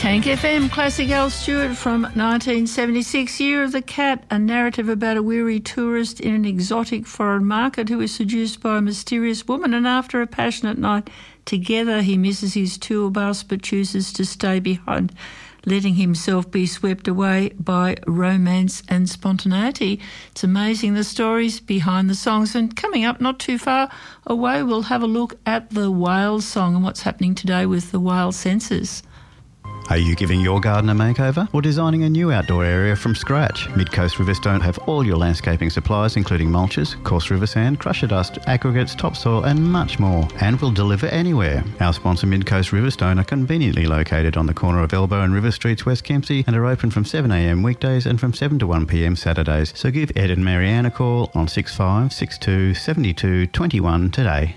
Tank FM, classic Al Stewart from 1976, Year of the Cat, a narrative about a weary tourist in an exotic foreign market who is seduced by a mysterious woman, and after a passionate night together he misses his tour bus but chooses to stay behind, letting himself be swept away by romance and spontaneity. It's amazing the stories behind the songs. And coming up not too far away, we'll have a look at the whale song and what's happening today with the whale census. Are you giving your garden a makeover or designing a new outdoor area from scratch? Mid-Coast Riverstone have all your landscaping supplies, including mulches, coarse river sand, crusher dust, aggregates, topsoil and much more, and will deliver anywhere. Our sponsor Mid-Coast Riverstone are conveniently located on the corner of Elbow and River Streets, West Kempsey, and are open from 7am weekdays and from 7 to 1pm Saturdays. So give Ed and Marianne a call on 6562 72 21 today.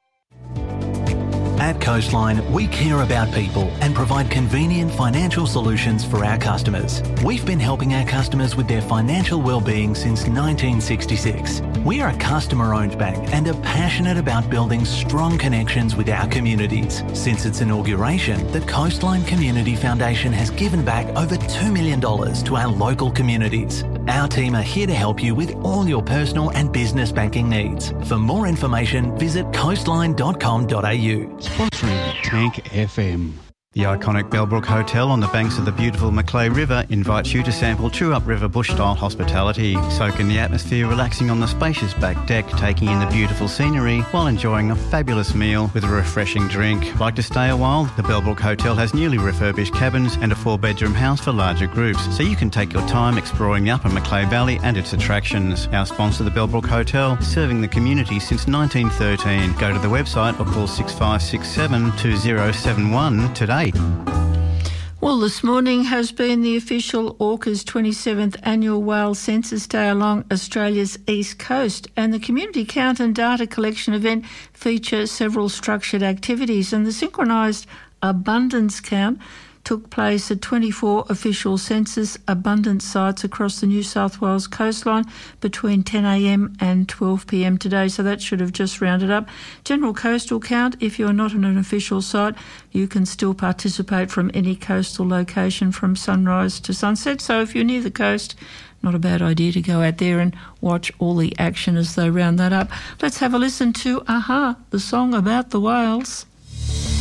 At Coastline, we care about people and provide convenient financial solutions for our customers. We've been helping our customers with their financial well-being since 1966. We are a customer-owned bank and are passionate about building strong connections with our communities. Since its inauguration, the Coastline Community Foundation has given back over $2 million to our local communities. Our team are here to help you with all your personal and business banking needs. For more information, visit coastline.com.au. Sponsoring Tank FM. The iconic Bellbrook Hotel on the banks of the beautiful Macleay River invites you to sample true upriver bush-style hospitality. Soak in the atmosphere, relaxing on the spacious back deck, taking in the beautiful scenery while enjoying a fabulous meal with a refreshing drink. Like to stay a while? The Bellbrook Hotel has newly refurbished cabins and a 4-bedroom house for larger groups, so you can take your time exploring the upper Macleay Valley and its attractions. Our sponsor, the Bellbrook Hotel, serving the community since 1913. Go to the website or call 6567 2071 today. Well, this morning has been the official AUKUS 27th Annual Whale Census Day along Australia's east coast, and the community count and data collection event feature several structured activities, and the synchronised abundance count took place at 24 official census abundance sites across the New South Wales coastline between 10am and 12pm today, so that should have just rounded up. General coastal count, if you're not on an official site, you can still participate from any coastal location from sunrise to sunset, so if you're near the coast, not a bad idea to go out there and watch all the action as they round that up. Let's have a listen to AHA, the song about the whales.